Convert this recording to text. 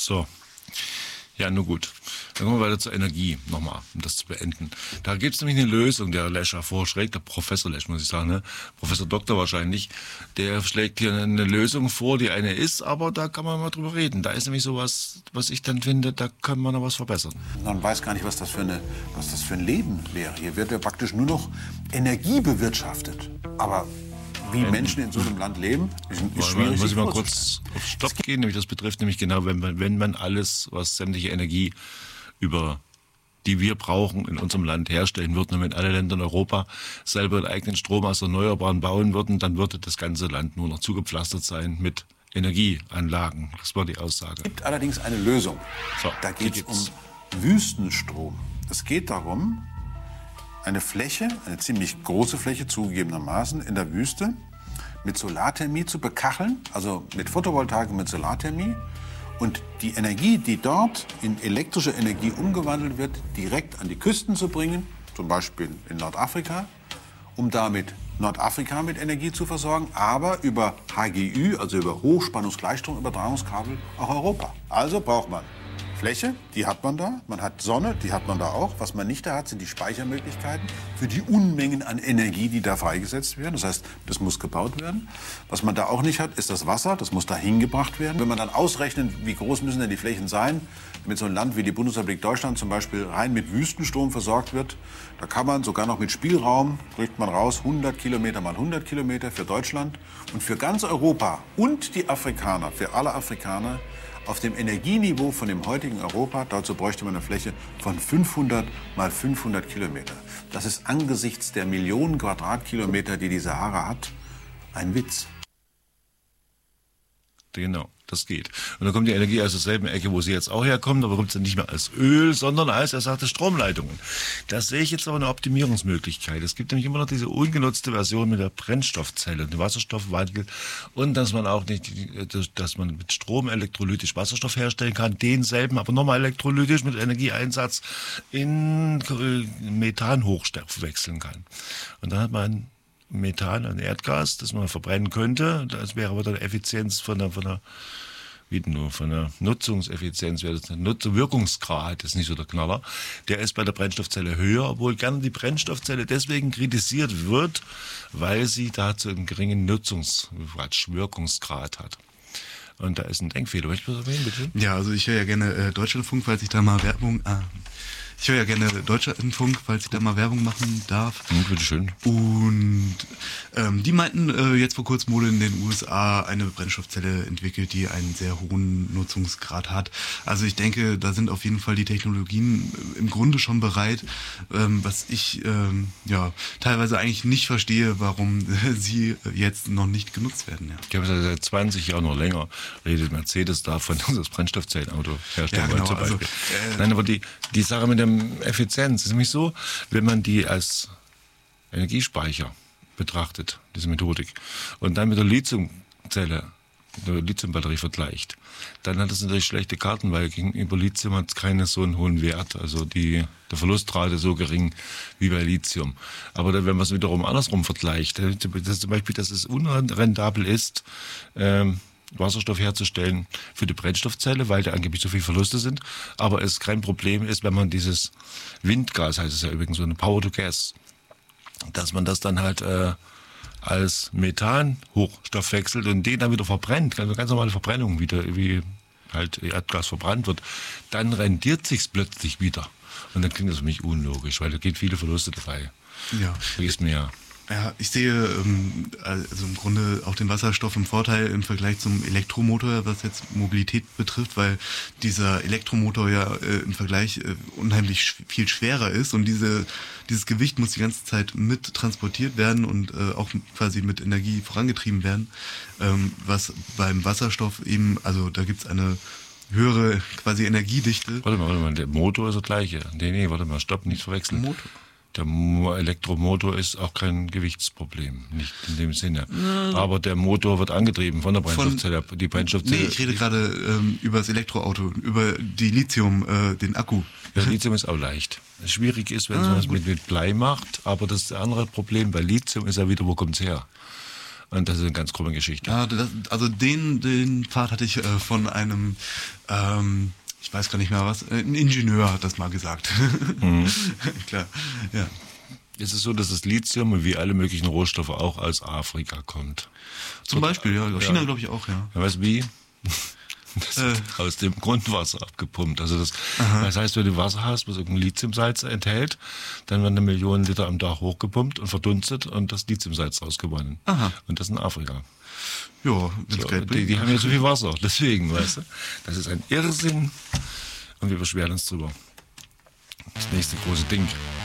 So. Ja, nur gut. Dann kommen wir weiter zur Energie nochmal, um das zu beenden. Da gibt es nämlich eine Lösung, der Lescher vorschlägt, der Professor Lesch, muss ich sagen, ne? Professor Doktor wahrscheinlich, der schlägt hier eine Lösung vor, die eine ist, aber da kann man mal drüber reden. Da ist nämlich sowas, was ich dann finde, da kann man noch was verbessern. Man weiß gar nicht, was das für ein Leben wäre. Hier wird ja praktisch nur noch Energie bewirtschaftet. Aber wie Menschen in so einem Land leben, ist schwierig. Muss ich mal kurz auf Stopp gehen, nämlich das betrifft nämlich genau, wenn man alles, was sämtliche Energie die wir brauchen, in unserem Land herstellen würden, und wenn alle Länder in Europa selber den eigenen Strom aus Erneuerbaren bauen würden, dann würde das ganze Land nur noch zugepflastert sein mit Energieanlagen. Das war die Aussage. Es gibt allerdings eine Lösung. So, da geht es um Wüstenstrom. Es geht darum, eine ziemlich große Fläche zugegebenermaßen in der Wüste mit Solarthermie zu bekacheln, also mit Photovoltaik und mit Solarthermie, und die Energie, die dort in elektrische Energie umgewandelt wird, direkt an die Küsten zu bringen, zum Beispiel in Nordafrika, um damit Nordafrika mit Energie zu versorgen, aber über HGÜ, also über Hochspannungsgleichstromübertragungskabel, auch Europa. Also braucht man Fläche, die hat man da. Man hat Sonne, die hat man da auch. Was man nicht da hat, sind die Speichermöglichkeiten für die Unmengen an Energie, die da freigesetzt werden. Das heißt, das muss gebaut werden. Was man da auch nicht hat, ist das Wasser. Das muss da hingebracht werden. Wenn man dann ausrechnet, wie groß müssen denn die Flächen sein, damit so ein Land wie die Bundesrepublik Deutschland zum Beispiel rein mit Wüstenstrom versorgt wird, da kann man sogar noch mit Spielraum, drückt man raus, 100 Kilometer mal 100 Kilometer für Deutschland und für ganz Europa und die Afrikaner, für alle Afrikaner, auf dem Energieniveau von dem heutigen Europa, dazu bräuchte man eine Fläche von 500 mal 500 Kilometer. Das ist angesichts der Millionen Quadratkilometer, die die Sahara hat, ein Witz. Genau, das geht. Und dann kommt die Energie aus derselben Ecke, wo sie jetzt auch herkommt, aber kommt sie nicht mehr als Öl, sondern als ersatzte Stromleitungen. Das sehe ich jetzt aber eine Optimierungsmöglichkeit. Es gibt nämlich immer noch diese ungenutzte Version mit der Brennstoffzelle, den Wasserstoffwandel, und dass man auch nicht, dass man mit Strom elektrolytisch Wasserstoff herstellen kann, denselben, aber nochmal elektrolytisch mit Energieeinsatz in Methan hochwechseln kann. Und dann hat man Methan, ein Erdgas, das man verbrennen könnte. Das wäre aber der Effizienz von der Nutzungseffizienz, wäre das Wirkungsgrad ist nicht so der Knaller. Der ist bei der Brennstoffzelle höher, obwohl gerne die Brennstoffzelle deswegen kritisiert wird, weil sie dazu einen geringen Wirkungsgrad hat. Und da ist ein Denkfehler. Möchtest du das erwähnen, bitte? Ja, also ich höre ja gerne Deutschlandfunk, falls ich da mal Werbung machen darf. Bitteschön. Und die meinten, jetzt vor kurzem wurde in den USA eine Brennstoffzelle entwickelt, die einen sehr hohen Nutzungsgrad hat. Also ich denke, da sind auf jeden Fall die Technologien im Grunde schon bereit, was ich teilweise eigentlich nicht verstehe, warum sie jetzt noch nicht genutzt werden. Ja. Ich habe seit 20 Jahren noch länger redet Mercedes davon, dass das Brennstoffzellenauto herstellen wollen, zum Beispiel. Nein, aber die Sache mit der Effizienz ist nämlich so, wenn man die als Energiespeicher betrachtet, diese Methodik, und dann mit der Lithiumbatterie vergleicht, dann hat es natürlich schlechte Karten, weil gegenüber Lithium hat es keinen so einen hohen Wert, also der Verlustrate so gering wie bei Lithium. Aber wenn man es wiederum andersrum vergleicht, dass zum Beispiel, dass es unrentabel ist, Wasserstoff herzustellen für die Brennstoffzelle, weil da angeblich so viele Verluste sind. Aber es kein Problem ist, wenn man dieses Windgas, heißt es ja übrigens, so eine Power to Gas, dass man das dann halt als Methan hochstoffwechselt und den dann wieder verbrennt, also ganz normale Verbrennung wieder, wie halt Erdgas verbrannt wird, dann rendiert sich's plötzlich wieder. Und dann klingt das für mich unlogisch, weil da geht viele Verluste dabei. Ja. Vergisst mir ja. Ja, ich sehe also im Grunde auch den Wasserstoff im Vorteil im Vergleich zum Elektromotor, was jetzt Mobilität betrifft, weil dieser Elektromotor ja im Vergleich unheimlich viel schwerer ist und dieses Gewicht muss die ganze Zeit mit transportiert werden und auch quasi mit Energie vorangetrieben werden, was beim Wasserstoff eben, also da gibt's eine höhere quasi Energiedichte. Warte mal, der Motor ist der gleiche. Nee, warte mal, stopp, nicht verwechseln. Motor. Der Elektromotor ist auch kein Gewichtsproblem, nicht in dem Sinne. Aber der Motor wird angetrieben von der Brennstoffzelle. Die Brennstoffzelle. Nee, ich rede gerade über das Elektroauto, über die Lithium, den Akku. Ja, Lithium ist auch leicht. Schwierig ist, wenn man es mit Blei macht, aber das andere Problem bei Lithium ist ja wieder, wo kommt's her? Und das ist eine ganz krumme Geschichte. Ja, also den Pfad hatte ich von einem, ich weiß gar nicht mehr was, ein Ingenieur hat das mal gesagt. Klar, ja. Es ist so, dass das Lithium wie alle möglichen Rohstoffe auch aus Afrika kommt. Zum Beispiel, ja. China glaube ich auch, ja. Ja, weißt du wie? Das wird aus dem Grundwasser abgepumpt. Also das heißt, wenn du Wasser hast, was irgendein Lithiumsalz enthält, dann werden 1 Million Liter am Tag hochgepumpt und verdunstet und das Lithiumsalz rausgewonnen. Aha. Und das in Afrika. Ja, wenn's So, Geld bringt. die haben ja so viel Wasser, deswegen, weißt du. Das ist ein Irrsinn und wir beschweren uns drüber. Das nächste große Ding.